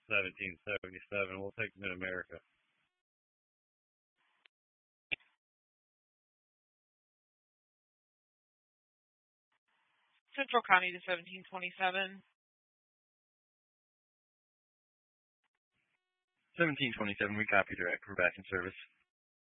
1777. We'll take Mid-America. Central County to 1727. 1727, we copy direct. We're back in service.